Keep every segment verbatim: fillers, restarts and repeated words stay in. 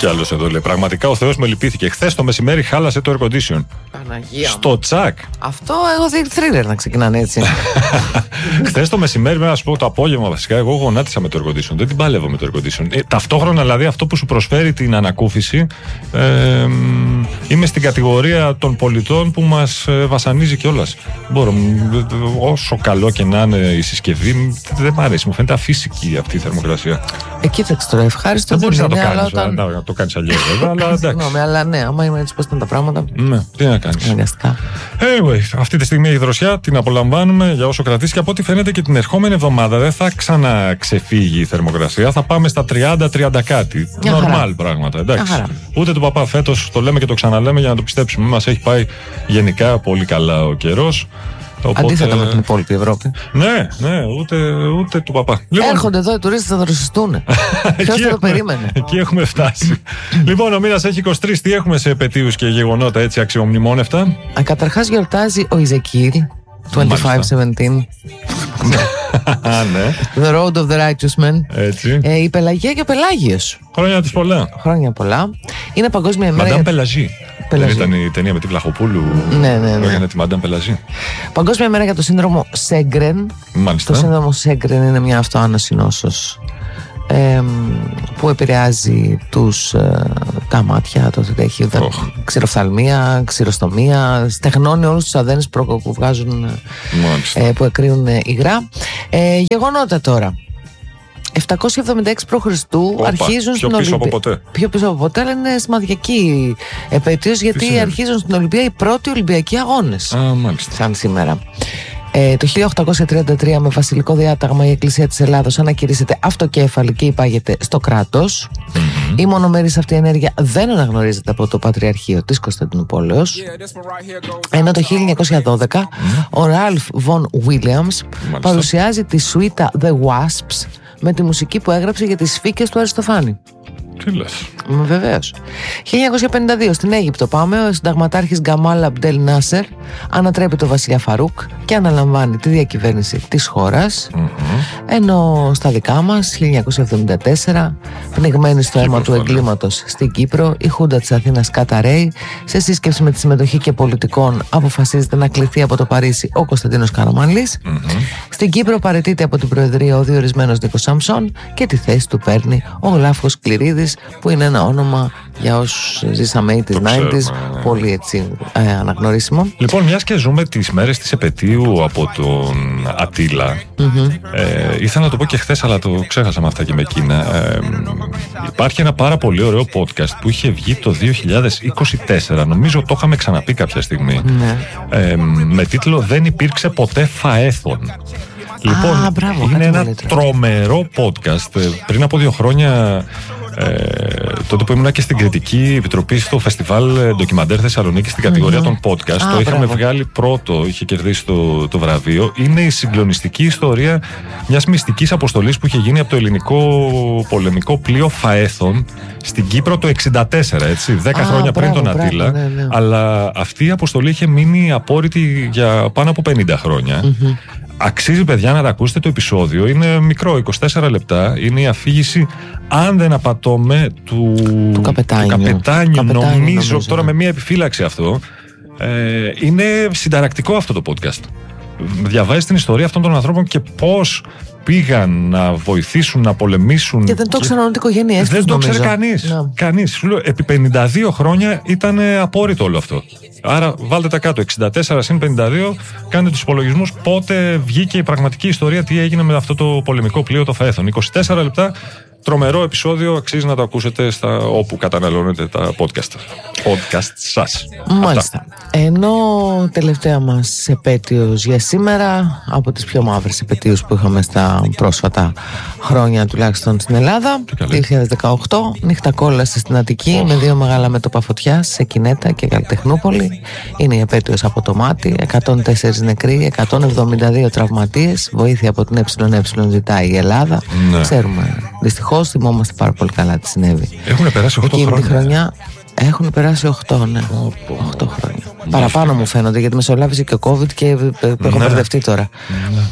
Κι άλλος εδώ λέει: πραγματικά ο Θεός με λυπήθηκε. Χθες το μεσημέρι χάλασε το air condition. Παναγία. Στο τσακ. Αυτό εγώ δει θρίλερ να ξεκινάνε έτσι. Χθες το μεσημέρι, να σου πω το απόγευμα βασικά, εγώ γονάτισα με το air condition. Δεν την παλεύω με το air condition. Ε, ταυτόχρονα δηλαδή αυτό που σου προσφέρει την ανακούφιση, ε, είμαι στην κατηγορία των πολιτών που μας ε, βασανίζει κιόλας. Μπορώ, όσο καλό και να είναι η συσκευή, δεν μ' αρέσει. Μου φαίνεται αφύσικη αυτή η θερμοκρασία. Ε, κοίταξε τώρα, ευχάριστο. Δεν μπορείς να το κάνεις, όταν... να, να το κάνεις αλλιώς βέβαια, αλλά εντάξει. Συγγνώμη, αλλά ναι, άμα είναι έτσι πώς ήταν τα πράγματα. Ναι, τι να κάνεις. Αναγκαστικά. Anyway, αυτή τη στιγμή η δροσιά την απολαμβάνουμε για όσο κρατήσει και από ό,τι φαίνεται και την ερχόμενη εβδομάδα δεν θα ξαναξεφύγει η θερμοκρασία. Θα πάμε στα τριάντα τριάντα κάτι. Νορμάλ πράγματα, εντάξει. Ούτε του παπά φέτος, το λέμε και το ξαναλέμε για να το πιστέψουμε. Μας έχει πάει γενικά πολύ καλά ο καιρός. Οπότε... Αντίθετα με την υπόλοιπη Ευρώπη. Ναι, ναι, ούτε, ούτε του παπά. Λοιπόν... Έρχονται εδώ οι τουρίστες να δροσιστούν. Ποιος θα το περίμενε. Εκεί έχουμε φτάσει. Λοιπόν, ο μήνας έχει είκοσι τρεις. Τι έχουμε σε επετείους και γεγονότα έτσι αξιομνημόνευτα? Καταρχάς γιορτάζει ο Ιζεκίλ. είκοσι πέντε εβδομήντα. Ναι. The Road of the Righteous Man. Έτσι. Ε, η Πελαγία και ο Πελάγιος. Χρόνια της πολλά. Χρόνια πολλά. Είναι παγκόσμια ημέρα. Μαντάμ Πελαζή. Δεν ήταν η ταινία με την Βλαχοπούλου? Ναι, ναι, ναι. Έκανε τη Μαντάμ Πελαζή. Παγκόσμια ημέρα για το σύνδρομο Σέγκρεν. Μάλιστα. Το σύνδρομο Σέγκρεν είναι μια αυτοάνωση νόσος ε, που επηρεάζει τους, ε, τα μάτια, το ότι έχει oh. ξηροφθαλμία, ξηροστομία, στεγνώνει όλους τους αδένες που βγάζουν, ε, που εκρύουν υγρά. Ε, γεγονότα τώρα. επτακόσια εβδομήντα έξι π.Χ. αρχίζουν στην Ολυμπία. Πιο πίσω από ποτέ, είναι σημαντική επέτειος, γιατί αρχίζουν στην Ολυμπία οι πρώτοι Ολυμπιακοί αγώνες. Α, μάλιστα. Σαν σήμερα. Ε, το χίλια οκτακόσια τριάντα τρία με βασιλικό διάταγμα η Εκκλησία της Ελλάδος ανακηρύσσεται αυτοκέφαλη και υπάγεται στο κράτος. Mm-hmm. Η μονομερής αυτή ενέργεια δεν αναγνωρίζεται από το Πατριαρχείο της Κωνσταντινούπολεως. Ενώ το χίλια εννιακόσια δώδεκα mm-hmm. ο Ράλφ Βον Βίλιαμς παρουσιάζει τη σουίτα The Wasps με τη μουσική που έγραψε για τις φύκες του Αριστοφάνη. Τι λες? Βεβαίως. χίλια εννιακόσια πενήντα δύο στην Αίγυπτο πάμε. Ο συνταγματάρχης Γκαμάλ Αμπντελ Νάσερ ανατρέπει τον βασιλιά Φαρούκ και αναλαμβάνει τη διακυβέρνηση της χώρας. Mm-hmm. Ενώ στα δικά μας, χίλια εννιακόσια εβδομήντα τέσσερα, πνιγμένη στο αίμα του εγκλήματος στην Κύπρο, η Χούντα της Αθήνας καταραίει. Σε σύσκεψη με τη συμμετοχή και πολιτικών αποφασίζεται να κληθεί από το Παρίσι ο Κωνσταντίνος Καραμανλής. Mm-hmm. Στην Κύπρο παραιτείται από την Προεδρία ο διορισμένος Νίκος Σαμψόν και τη θέση του παίρνει ο Γλάφος Κληρίδης, που είναι ένα όνομα για όσους ζήσαμε ογδόντα ενενήντα, πολύ έτσι ε, αναγνωρίσιμο. Λοιπόν, μιας και ζούμε τις μέρες της επετείου από τον Ατήλα, mm-hmm. ε, ήθελα να το πω και χθες, αλλά το ξέχασα με αυτά και με εκείνα. Ε, υπάρχει ένα πάρα πολύ ωραίο podcast που είχε βγει το δύο χιλιάδες είκοσι τέσσερα, νομίζω το είχαμε ξαναπεί κάποια στιγμή, mm-hmm. ε, με τίτλο «Δεν υπήρξε ποτέ Φαέθων». Λοιπόν, ah, μπράβο, είναι ένα τρομερό podcast. Πριν από δύο χρόνια, ε, τότε που ήμουν και στην Κριτική Επιτροπή στο Φεστιβάλ Ντοκιμαντέρ Θεσσαλονίκη στην κατηγορία mm-hmm. των podcast, ah, το είχαμε μπράβο. βγάλει πρώτο, είχε κερδίσει το, το βραβείο. Είναι η συγκλονιστική ιστορία μιας μυστικής αποστολής που είχε γίνει από το ελληνικό πολεμικό πλοίο Φαέθων στην Κύπρο το εξήντα τέσσερα, έτσι, δέκα ah, χρόνια μπράβο, πριν τον Ατήλα. Ναι, ναι. Αλλά αυτή η αποστολή είχε μείνει απόρριτη για πάνω από πενήντα χρόνια. Mm-hmm. Αξίζει, παιδιά, να τα ακούσετε το επεισόδιο. Είναι μικρό, είκοσι τέσσερα λεπτά. Είναι η αφήγηση, αν δεν απατώμε, του, του καπετάνιου. Του καπετάνιου, νομίζω, νομίζω, τώρα ναι. με μία επιφύλαξη αυτό. Ε, είναι συνταρακτικό αυτό το podcast. Διαβάζει την ιστορία αυτών των ανθρώπων και πώς πήγαν να βοηθήσουν, να πολεμήσουν. Και δεν το ξέραν ούτε οικογένειές τους. Δεν το ξέρει κανείς. No. Κανείς. Σου λέω, επί πενήντα δύο χρόνια ήταν απόρριτο όλο αυτό. Άρα βάλτε τα κάτω. εξήντα τέσσερα συν πενήντα δύο, κάντε τους υπολογισμούς πότε βγήκε η πραγματική ιστορία, τι έγινε με αυτό το πολεμικό πλοίο το Φαέθων. είκοσι τέσσερα λεπτά. Τρομερό επεισόδιο, αξίζει να το ακούσετε στα, όπου καταναλώνετε τα podcast, podcast σας. Μάλιστα. Αυτά. Ενώ τελευταία μας επέτειος για σήμερα, από τις πιο μαύρες επετείους που είχαμε στα πρόσφατα χρόνια, τουλάχιστον στην Ελλάδα, δύο χιλιάδες δεκαοκτώ, νύχτα κόλαση στην Αττική oh. με δύο μεγάλα μέτωπα φωτιάς σε Κινέτα και Καλλιτεχνούπολη. Είναι η επέτειος από το μάτι, εκατόν τέσσερα νεκροί, εκατόν εβδομήντα δύο τραυματίες, βοήθεια από την ΕΕ ζητάει η Ελλάδα. Ναι. Ξέρουμε, δυστυχώς θυμόμαστε πάρα πολύ καλά τι συνέβη. Έχουν περάσει οκτώ χρόνια. Τη χρονιά έχουν περάσει οκτώ, ναι. οκτώ χρόνια. Παραπάνω μου φαίνονται, γιατί μεσολάβησε και ο COVID και έχω μπερδευτεί τώρα.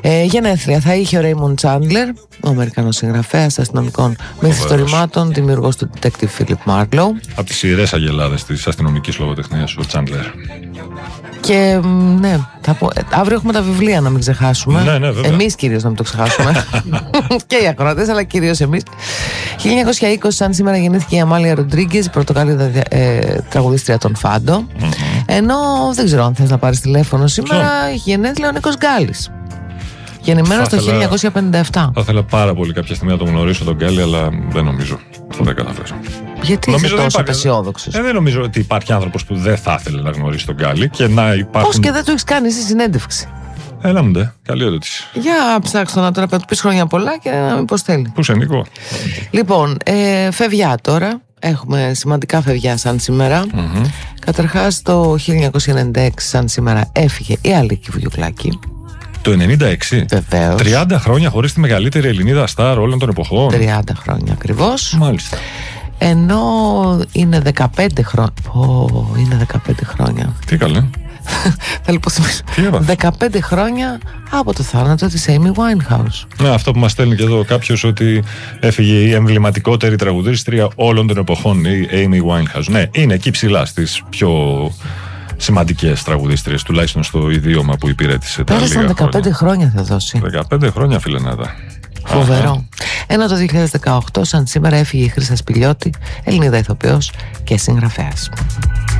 Ε, γενέθλια θα είχε ο Ρέιμοντ Τσάντλερ, ο Αμερικανός συγγραφέας αστυνομικών μυθιστορημάτων, δημιουργός του detective Philip Marlowe. Από τις ιερές αγελάδες της αστυνομικής λογοτεχνίας, ο Τσάντλερ. Και ναι, θα πω, αύριο έχουμε τα βιβλία, να μην ξεχάσουμε. Ναι, ναι, βέβαια. Εμείς κυρίως να μην το ξεχάσουμε. Και οι ακροατές, αλλά κυρίως εμείς. χίλια εννιακόσια είκοσι, σαν σήμερα, γεννήθηκε η Αμάλια Ροντρίγκεζ, η πρωτοκαλίδα ε, τραγουδίστρια των Φάντο. Mm-hmm. Ενώ δεν ξέρω αν θες να πάρεις τηλέφωνο σήμερα, έχει γενέθλια ο Νίκος Γκάλης. Γεννημένος το χίλια εννιακόσια πενήντα επτά. Θα ήθελα πάρα πολύ κάποια στιγμή να τον γνωρίσω τον Γκάλη, αλλά δεν νομίζω θα τα καταφέρω. Γιατί είσαι τόσο απεσιόδοξος? Ε, δεν νομίζω ότι υπάρχει άνθρωπος που δεν θα ήθελε να γνωρίσει τον Γκάλη και να υπάρχουν. Πώς και δεν του έχεις κάνει εσύ συνέντευξη? Έλα μου ντε, καλή ερώτηση. Για ψάξω να τώρα του πεις χρόνια πολλά και να μην πως θέλει. Πού σε Νίκο? Λοιπόν, ε, φευγιά τώρα. Έχουμε σημαντικά φευγιά σαν σήμερα. Mm-hmm. Καταρχάς το χίλια εννιακόσια ενενήντα έξι σαν σήμερα έφυγε η Αλίκη Βουγιουκλάκη. Το ενενήντα έξι. Βεβαίως. τριάντα χρόνια χωρίς τη μεγαλύτερη Ελληνίδα στάρ όλων των εποχών. τριάντα χρόνια ακριβώς. Μάλιστα. Ενώ είναι δεκαπέντε χρόνια. Πω, είναι δεκαπέντε χρόνια. Τι καλέ. Θα λιποθυμίσω. Τι δεκαπέντε χρόνια από το θάνατο της Amy Winehouse. Ναι, αυτό που μας στέλνει και εδώ κάποιος, ότι έφυγε η εμβληματικότερη τραγουδίστρια όλων των εποχών, η Amy Winehouse. Ναι, είναι εκεί ψηλά στις πιο σημαντικές τραγουδίστριες, τουλάχιστον στο ιδίωμα που υπηρέτησε. Πέρασαν δεκαπέντε χρόνια θα δώσει. δεκαπέντε χρόνια, φιλενάδα. Φοβερό. Ενώ το δύο χιλιάδες δεκαοκτώ σαν σήμερα έφυγε η Χρύσα Σπηλιώτη, Ελληνίδα ηθοποιός και συγγραφέας.